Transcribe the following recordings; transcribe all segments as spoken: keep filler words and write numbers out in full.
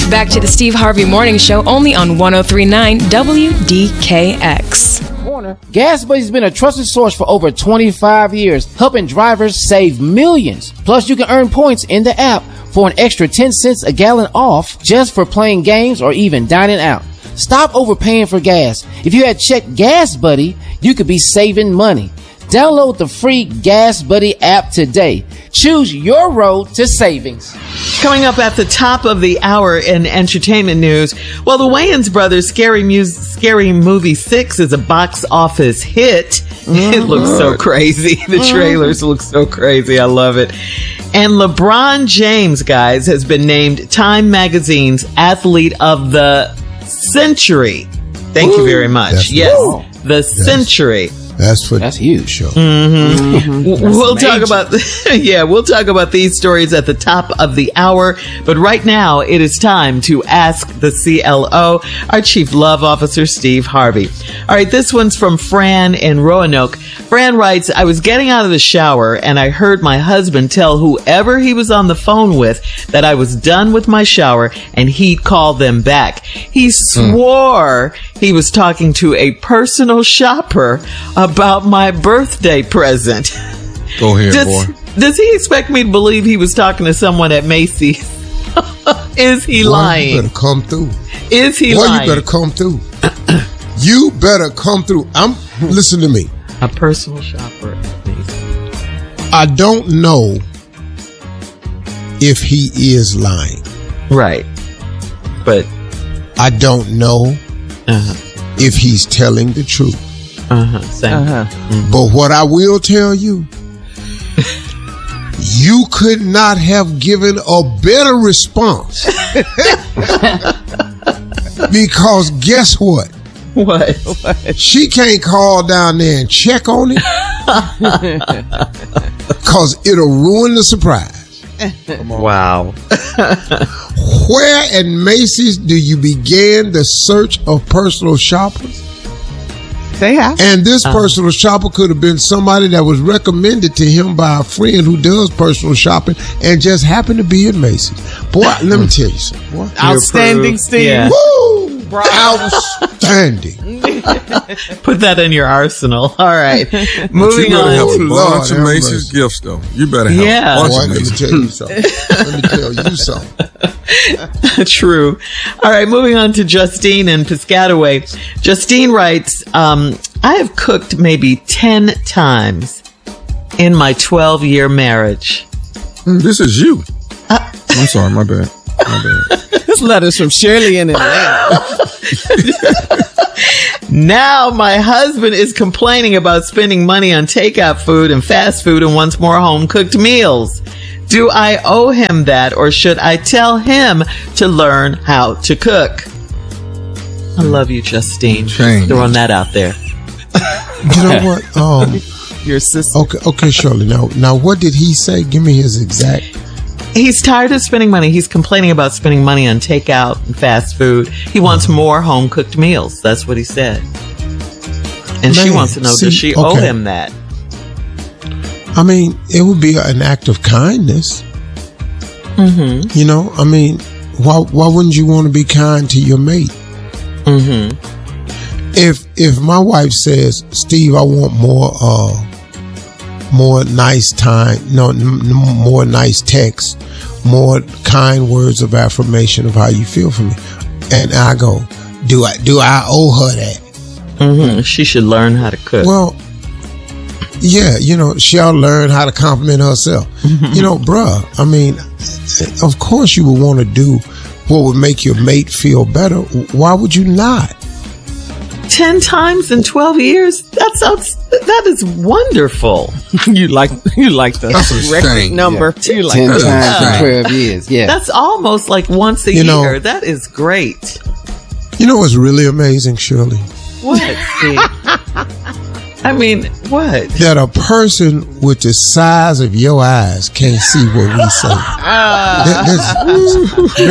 Back to the Steve Harvey Morning Show, only on one oh three point nine W D K X. Gas Buddy's been a trusted source for over twenty-five years, helping drivers save millions. Plus, you can earn points in the app for an extra ten cents a gallon off just for playing games or even dining out. Stop overpaying for gas. If you had checked Gas Buddy, you could be saving money. Download the free Gas Buddy app today. Choose your road to savings. Coming up at the top of the hour in entertainment news, well, the Wayans brothers' Scary, Mu- Scary Movie six is a box office hit. Mm-hmm. It looks so crazy. The trailers look so crazy. I love it. And LeBron James, guys, has been named Time Magazine's Athlete of the Century. Thank Ooh, you very much. Yes, cool. the yes. Century. That's for that's huge. Sure. Mm-hmm. Mm-hmm. We'll major. talk about yeah, we'll talk about these stories at the top of the hour. But right now, it is time to ask the C L O, our Chief Love Officer, Steve Harvey. All right, this one's from Fran in Roanoke. Fran writes, "I was getting out of the shower and I heard my husband tell whoever he was on the phone with that I was done with my shower and he'd call them back. He swore mm. he was talking to a personal shopper about my birthday present." Go ahead, does, boy. Does he expect me to believe he was talking to someone at Macy's? Is he boy, lying? You better come through. Is he boy, lying? You better come through. You better come through. I'm. Listen to me. A personal shopper at Macy's. I don't know if he is lying. Right. But I don't know uh-huh. if he's telling the truth. Uh-huh. Same. Uh-huh. Mm-hmm. But what I will tell you, you could not have given a better response. Because guess what? What? She can't call down there and check on it. Because it'll ruin the surprise. Wow. Where at Macy's do you begin the search of personal shoppers? They have. And this uh, personal shopper could have been somebody that was recommended to him by a friend who does personal shopping and just happened to be at Macy's. Boy, let me tell you something. Boy. Outstanding, Steve. Yeah. Woo! Outstanding. Put that in your arsenal. All right. But Moving you better on. have a Lord, bunch of Macy's gifts, though. You better have Yeah. a bunch Boy, of let me Macy's. tell you something. Let me tell you something. True. All right. Moving on to Justine in Piscataway. Justine writes, um, I have cooked maybe ten times in my twelve-year marriage. Mm, this is you. Uh, I'm sorry. My bad. My bad. This letter's from Shirley in Atlanta. Now my husband is complaining about spending money on takeout food and fast food and wants more home-cooked meals. Do I owe him that, or should I tell him to learn how to cook? I love you, Justine. Change. Throwing that out there. You know what? Um, Your sister. okay, okay, Shirley. Now, now, what did he say? Give me his exact. He's tired of spending money. He's complaining about spending money on takeout and fast food. He wants Uh-huh. more home-cooked meals. That's what he said. And Man, she wants to know, see, does she okay. owe him that? I mean, it would be an act of kindness. Mm-hmm. You know, I mean, why why wouldn't you want to be kind to your mate? Mm-hmm. If if my wife says, Steve, I want more uh more nice time, no, n- more nice text, more kind words of affirmation of how you feel for me, and I go, do I do I owe her that? Mm-hmm. She should learn how to cook. Well, yeah, you know, she'll learn how to compliment herself. You know, bruh, I mean, of course you would want to do what would make your mate feel better. Why would you not? Ten times in twelve years? That sounds, that is wonderful. you like you like the That's a record shame. number. Yeah. You like Ten that. times in twelve years. Yeah. That's almost like once a You know- year. That is great. You know what's really amazing, Shirley? What, Steve? I mean, what? That a person with the size of your eyes can't see what we say. That- that's-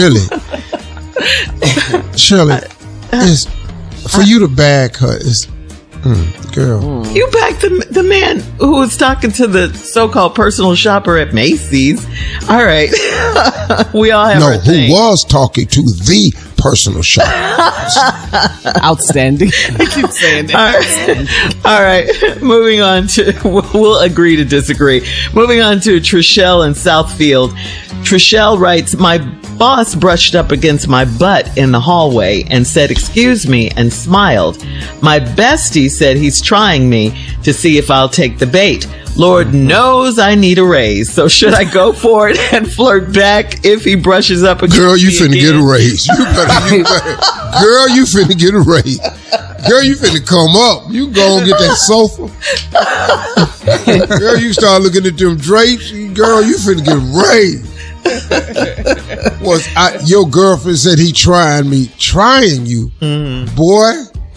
really. Shirley, it's, for you to bag her is, mm, girl. Mm. You backed the, the man who was talking to the so-called personal shopper at Macy's. All right. We all have No, our who thing. was talking to the personal shopper. Outstanding. I keep saying that. All right. All right. Moving on to, we'll agree to disagree. Moving on to Trishelle in Southfield. Trishelle writes, my boss brushed up against my butt in the hallway and said, excuse me, and smiled. My bestie said he's trying me to see if I'll take the bait. Lord knows I need a raise. So should I go for it and flirt back if he brushes up against Girl, you me finna again? get a raise. You better, you better. Girl, you finna get a raise. Girl, you finna come up. You go and get that sofa. Girl, you start looking at them drapes. Girl, you finna get a raise. Was I, your girlfriend said he trying me, trying you, mm. boy.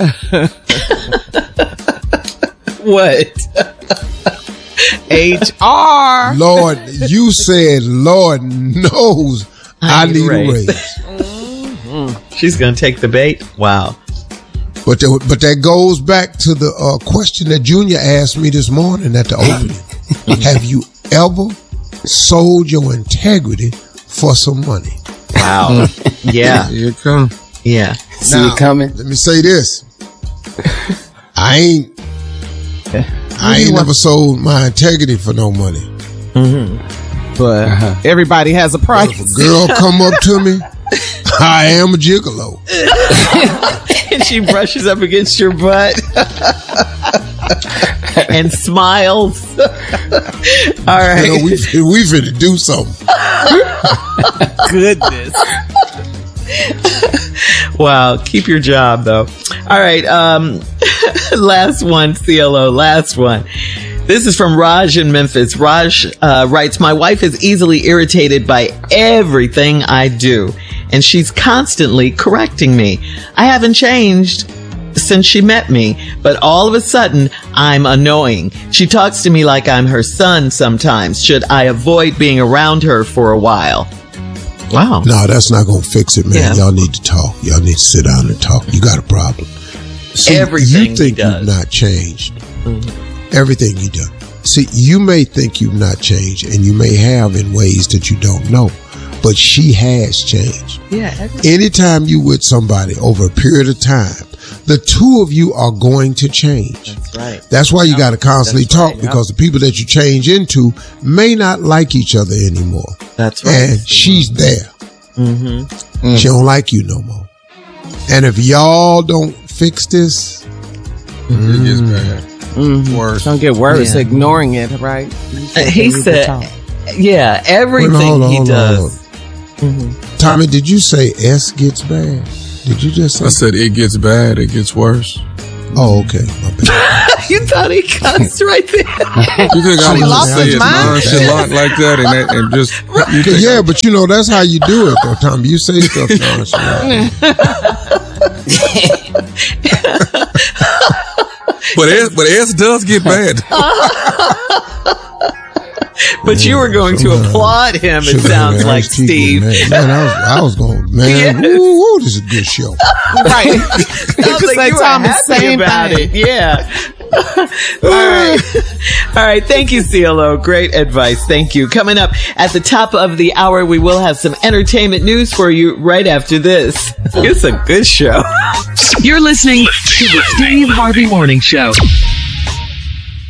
What? H R. Lord, you said, Lord knows I, I need, need a raise. Mm-hmm. She's gonna take the bait. Wow. But that, but that goes back to the uh, question that Junior asked me this morning at the opening. Have you ever sold your integrity for some money? Wow. Yeah. Here it comes. Yeah. See now, it coming. Let me say this. I ain't I ain't never sold my integrity for no money. Mm-hmm. But uh-huh. everybody has a price. But if a girl come up to me, I am a gigolo. And she brushes up against your butt and smiles. All right. You know, we, we finna do something. Goodness. Wow. Keep your job, though. All right. Um, last one, C L O. Last one. This is from Raj in Memphis. Raj uh, writes, my wife is easily irritated by everything I do, and she's constantly correcting me. I haven't changed since she met me, but all of a sudden, I'm annoying. She talks to me like I'm her son sometimes. Should I avoid being around her for a while? Wow. No, that's not going to fix it, man. Yeah. Y'all need to talk. Y'all need to sit down and talk. You got a problem. See, Everything you think he does. You've not changed. Mm-hmm. Everything you do. See, you may think you've not changed, and you may have in ways that you don't know, but she has changed. Yeah. Everything. Anytime you with somebody over a period of time, the two of you are going to change. That's right. That's why you got to constantly That's talk right, because the people that you change into may not like each other anymore. That's right. And she's there. Mm-hmm. Mm. She don't like you no more. And if y'all don't fix this, mm, it gets bad. Mm-hmm. Worse. Don't get worse. Yeah. Ignoring it, right? Uh, he said, yeah, everything Wait, hold on, he hold does. On, hold on. Mm-hmm. Tommy, did you say S gets bad? Did you just say? I said it gets bad, it gets worse. Oh, okay. My bad. You thought he cussed right there. You think I was say it nonchalant like that and, that, and just you think yeah, I, but you know that's how you do it though, Tommy. You say stuff nonchalant. But S, but S does get bad. But you were going to applaud him, it sounds like, Steve. Man, man I, was, I was going, man, yes. woo, woo, this is a good show. Right. Sounds like you were happy about it. Yeah. All right. All right. Thank you, C L O. Great advice. Thank you. Coming up at the top of the hour, we will have some entertainment news for you right after this. It's a good show. You're listening to the Steve Harvey Morning Show.